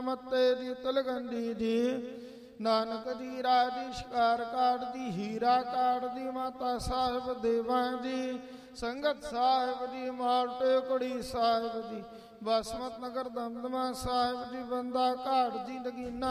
ਮੱਤੇ ਦੀ ਤਲਗੰਡੀ ਦੀ। ਨਾਨਕ ਜੀ ਰਾਜੀ ਸ਼ਿਕਾਰ ਕਾਟਦੀ, ਹੀਰਾ ਕਾਟਦੀ ਮਾਤਾ ਸਾਹਿਬ ਦੇਵਾਂ ਦੀ। ਸੰਗਤ ਸਾਹਿਬ ਦੀ, ਮਾਲਟੇ ਕੁੜੀ ਸਾਹਿਬ ਦੀ, ਬਸਮਤ ਨਗਰ ਦਮਦਮਾ ਸਾਹਿਬ ਦੀ, ਬੰਦਾ ਘਾਟ ਦੀ, ਨਗੀਨਾ